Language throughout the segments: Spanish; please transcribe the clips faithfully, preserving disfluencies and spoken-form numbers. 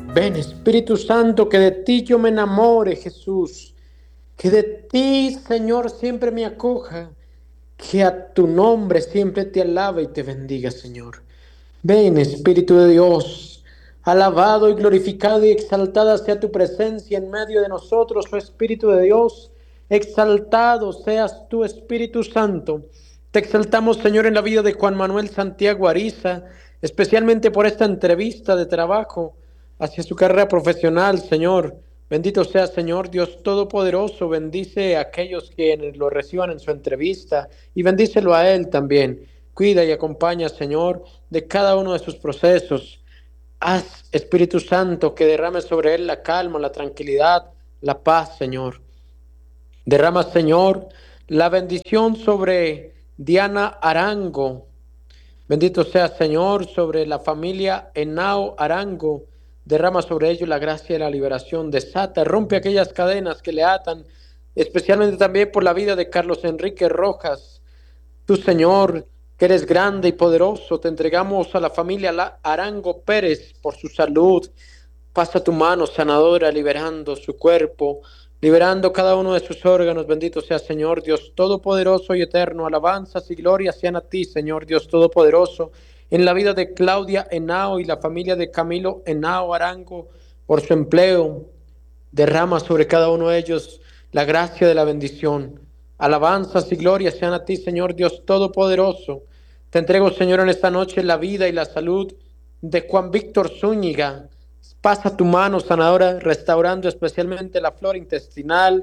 Ven, Espíritu Santo, que de ti yo me enamore, Jesús. Que de ti, Señor, siempre me acoja. Que a tu nombre siempre te alabe y te bendiga, Señor. Ven, Espíritu de Dios. Alabado y glorificado y exaltada sea tu presencia en medio de nosotros, oh Espíritu de Dios. Exaltado seas tu Espíritu Santo. Te exaltamos, Señor, en la vida de Juan Manuel Santiago Ariza, especialmente por esta entrevista de trabajo hacia su carrera profesional, Señor. Bendito sea, Señor Dios Todopoderoso. Bendice a aquellos que lo reciban en su entrevista y bendícelo a él también. Cuida y acompaña, Señor, de cada uno de sus procesos. Haz, Espíritu Santo, que derrame sobre él la calma, la tranquilidad, la paz, Señor. Derrama, Señor, la bendición sobre Diana Arango. Bendito sea, Señor, sobre la familia Henao Arango. Derrama sobre ellos la gracia y la liberación. Desata, rompe aquellas cadenas que le atan, especialmente también por la vida de Carlos Enrique Rojas. Tú, Señor, que eres grande y poderoso, te entregamos a la familia Arango Pérez por su salud. Pasa tu mano sanadora, liberando su cuerpo, liberando cada uno de sus órganos. Bendito sea, Señor Dios Todopoderoso y eterno. Alabanzas y glorias sean a ti, Señor Dios Todopoderoso, en la vida de Claudia Henao y la familia de Camilo Henao Arango, por su empleo. Derrama sobre cada uno de ellos la gracia de la bendición. Alabanzas y glorias sean a ti, Señor Dios Todopoderoso. Te entrego, Señor, en esta noche la vida y la salud de Juan Víctor Zúñiga. Pasa tu mano sanadora, restaurando especialmente la flora intestinal.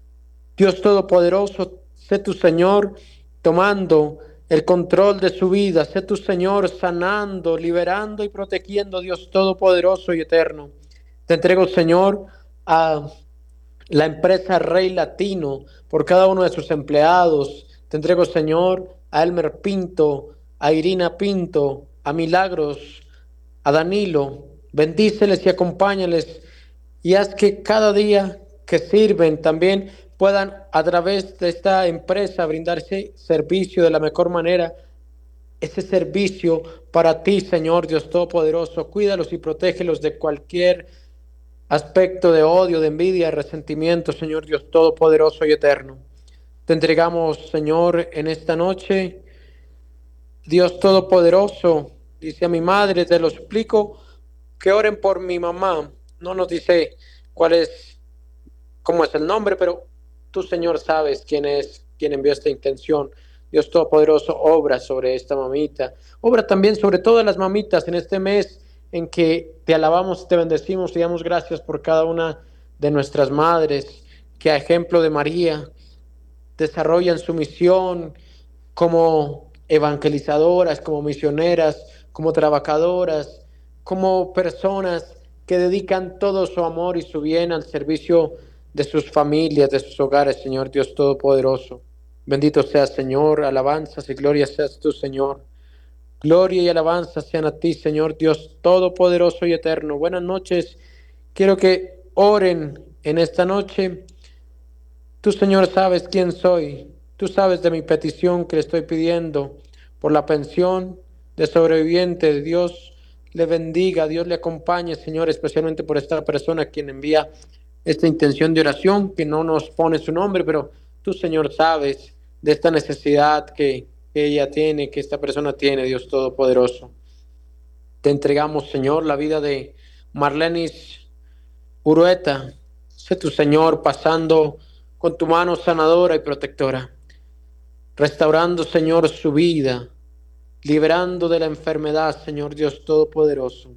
Dios Todopoderoso, sé tu Señor tomando el control de su vida. Sé tu Señor sanando, liberando y protegiendo, Dios Todopoderoso y eterno. Te entrego, Señor, a la empresa Rey Latino por cada uno de sus empleados. Te entrego, Señor, a Elmer Pinto, a Irina Pinto, a Milagros, a Danilo. Bendíceles y acompáñales y haz que cada día que sirven también puedan a través de esta empresa brindarse servicio de la mejor manera. Ese servicio para ti, Señor Dios Todopoderoso. Cuídalos y protégelos de cualquier aspecto de odio, de envidia, resentimiento, Señor Dios Todopoderoso y eterno. Te entregamos, Señor, en esta noche, Dios Todopoderoso. Dice a mi madre, te lo suplico, que oren por mi mamá. No nos dice cuál es, cómo es el nombre, pero tú, Señor, sabes quién es, quién envió esta intención. Dios Todopoderoso, obra sobre esta mamita. Obra también sobre todas las mamitas en este mes en que te alabamos, te bendecimos y damos gracias por cada una de nuestras madres, que a ejemplo de María desarrollan su misión como evangelizadoras, como misioneras, como trabajadoras, como personas que dedican todo su amor y su bien al servicio de sus familias, de sus hogares, Señor Dios Todopoderoso. Bendito seas, Señor, alabanzas y gloria seas tú, Señor. Gloria y alabanza sean a ti, Señor Dios Todopoderoso y eterno. Buenas noches. Quiero que oren en esta noche. Tú, Señor, sabes quién soy. Tú sabes de mi petición que le estoy pidiendo por la pensión de sobreviviente. Dios le bendiga, Dios le acompañe, Señor, especialmente por esta persona quien envía esta intención de oración, que no nos pone su nombre, pero tú, Señor, sabes de esta necesidad que, que ella tiene, que esta persona tiene, Dios Todopoderoso. Te entregamos, Señor, la vida de Marlenis Urueta. Sé tu, Señor, pasando con tu mano sanadora y protectora, restaurando, Señor, su vida, liberando de la enfermedad, Señor Dios Todopoderoso.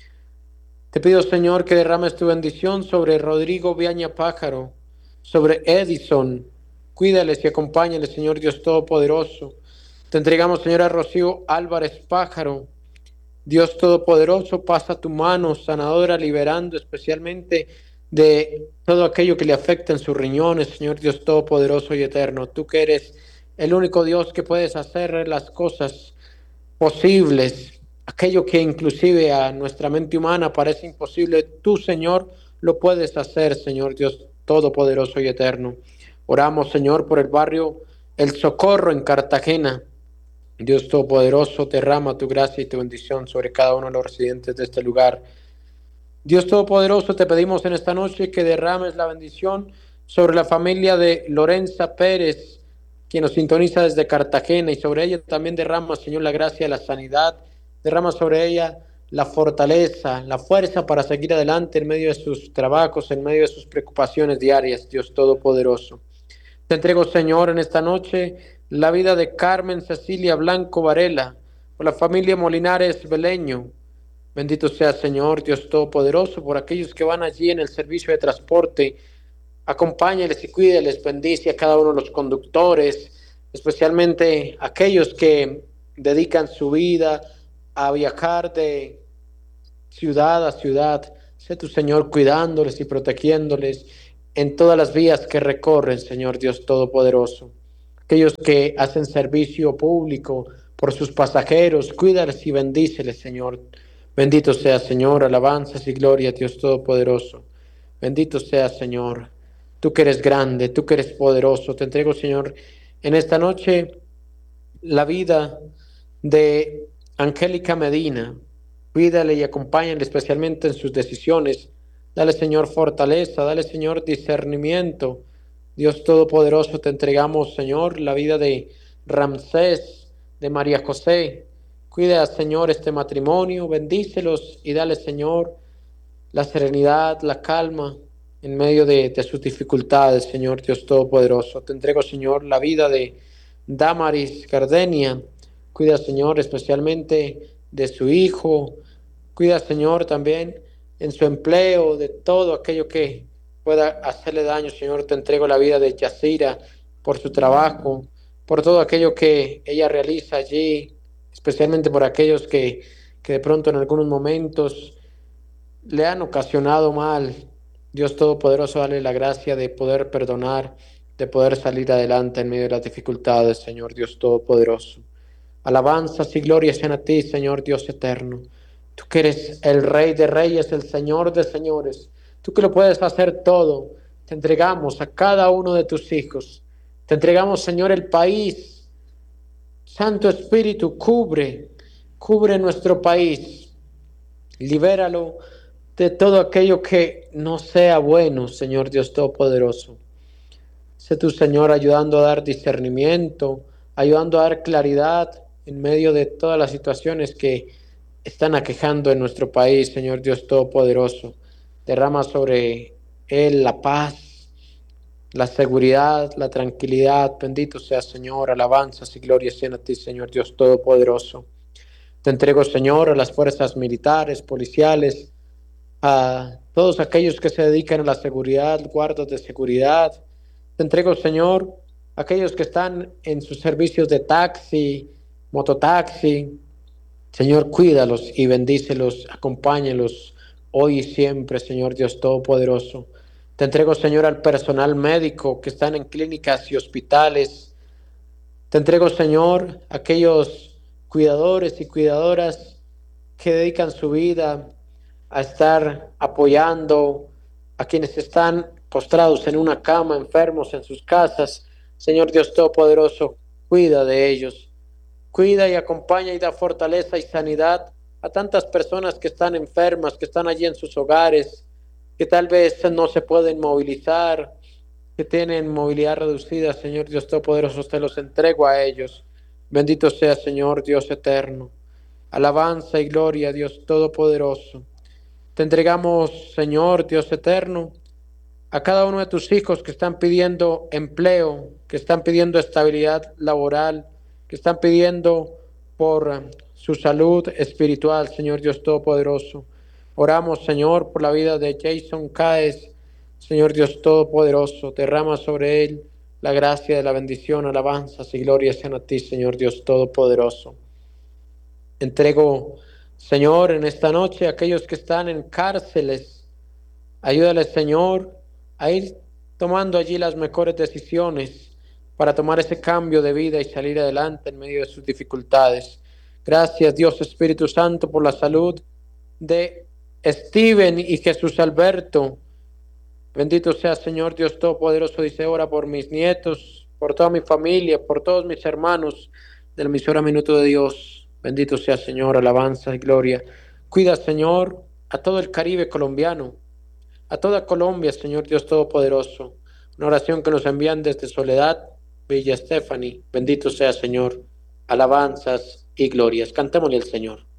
Te pido, Señor, que derrames tu bendición sobre Rodrigo Viaña Pájaro, sobre Edison. Cuídales y acompáñales, Señor Dios Todopoderoso. Te entregamos, Señor, a Rocío Álvarez Pájaro. Dios Todopoderoso, pasa tu mano sanadora, liberando especialmente de todo aquello que le afecta en sus riñones, Señor Dios Todopoderoso y eterno. Tú que eres el único Dios que puedes hacer las cosas posibles, aquello que inclusive a nuestra mente humana parece imposible, tú, Señor, lo puedes hacer, Señor Dios Todopoderoso y eterno. Oramos, Señor, por el barrio El Socorro en Cartagena. Dios Todopoderoso, derrama tu gracia y tu bendición sobre cada uno de los residentes de este lugar. Dios Todopoderoso, te pedimos en esta noche que derrames la bendición sobre la familia de Lorenza Pérez, quien nos sintoniza desde Cartagena, y sobre ella también derrama, Señor, la gracia de la sanidad, derrama sobre ella la fortaleza, la fuerza para seguir adelante en medio de sus trabajos, en medio de sus preocupaciones diarias, Dios Todopoderoso. Te entrego, Señor, en esta noche la vida de Carmen Cecilia Blanco Varela, por la familia Molinares Beleño. Bendito sea, Señor, Dios Todopoderoso, por aquellos que van allí en el servicio de transporte. Acompáñales y cuídeles, bendice a cada uno de los conductores, especialmente aquellos que dedican su vida a viajar de ciudad a ciudad. Sé tu Señor cuidándoles y protegiéndoles en todas las vías que recorren, Señor Dios Todopoderoso. Aquellos que hacen servicio público por sus pasajeros, cuídales y bendíceles, Señor. Bendito sea, Señor, alabanzas y gloria, Dios Todopoderoso. Bendito sea, Señor. Tú que eres grande, tú que eres poderoso. Te entrego, Señor, en esta noche la vida de Angélica Medina. Cuídale y acompáñale especialmente en sus decisiones. Dale, Señor, fortaleza, dale, Señor, discernimiento. Dios Todopoderoso, te entregamos, Señor, la vida de Ramsés, de María José. Cuida, Señor, este matrimonio, bendícelos y dale, Señor, la serenidad, la calma en medio de, de sus dificultades, Señor Dios Todopoderoso. Te entrego, Señor, la vida de Damaris Gardenia. Cuida, Señor, especialmente de su hijo. Cuida, Señor, también en su empleo, de todo aquello que pueda hacerle daño, Señor. Te entrego la vida de Yacira por su trabajo, por todo aquello que ella realiza allí, especialmente por aquellos que, que de pronto en algunos momentos le han ocasionado mal. Dios Todopoderoso, dale la gracia de poder perdonar, de poder salir adelante en medio de las dificultades, Señor Dios Todopoderoso. Alabanzas y glorias sean a ti, Señor Dios eterno. Tú que eres el Rey de Reyes, el Señor de Señores. Tú que lo puedes hacer todo. Te entregamos a cada uno de tus hijos. Te entregamos, Señor, el país. Santo Espíritu, cubre, cubre nuestro país. Libéralo de todo aquello que no sea bueno, Señor Dios Todopoderoso. Sé tu Señor ayudando a dar discernimiento, ayudando a dar claridad en medio de todas las situaciones que están aquejando en nuestro país, Señor Dios Todopoderoso. Derrama sobre él la paz, la seguridad, la tranquilidad. Bendito sea, Señor. Alabanzas y glorias sean a ti, Señor Dios Todopoderoso. Te entrego, Señor, a las fuerzas militares, policiales, a todos aquellos que se dedican a la seguridad, guardas de seguridad. Te entrego, Señor, a aquellos que están en sus servicios de taxi, mototaxi. Señor, cuídalos y bendícelos, acompáñelos hoy y siempre, Señor Dios Todopoderoso. Te entrego, Señor, al personal médico que están en clínicas y hospitales. Te entrego, Señor, a aquellos cuidadores y cuidadoras que dedican su vida a estar apoyando a quienes están postrados en una cama, enfermos en sus casas. Señor Dios Todopoderoso, cuida de ellos. Cuida y acompaña y da fortaleza y sanidad a tantas personas que están enfermas, que están allí en sus hogares, que tal vez no se pueden movilizar, que tienen movilidad reducida. Señor Dios Todopoderoso, te los entrego a ellos. Bendito sea, Señor Dios eterno. Alabanza y gloria, Dios Todopoderoso. Te entregamos, Señor Dios eterno, a cada uno de tus hijos que están pidiendo empleo, que están pidiendo estabilidad laboral, que están pidiendo por um, su salud espiritual, Señor Dios Todopoderoso. Oramos, Señor, por la vida de Jason Caes, Señor Dios Todopoderoso. Derrama sobre él la gracia de la bendición, alabanzas y glorias sean a ti, Señor Dios Todopoderoso. Entrego, Señor, en esta noche a aquellos que están en cárceles. Ayúdales, Señor, a ir tomando allí las mejores decisiones para tomar ese cambio de vida y salir adelante en medio de sus dificultades. Gracias, Dios Espíritu Santo, por la salud de Steven y Jesús Alberto. Bendito sea, Señor Dios Todopoderoso. Dice, ora por mis nietos, por toda mi familia, por todos mis hermanos de la emisora Minuto de Dios. Bendito sea, Señor, alabanza y gloria. Cuida, Señor, a todo el Caribe colombiano, a toda Colombia, Señor Dios Todopoderoso. Una oración que nos envían desde Soledad, Villa Stephanie. Bendito sea, Señor. Alabanzas y glorias. Cantémosle al Señor.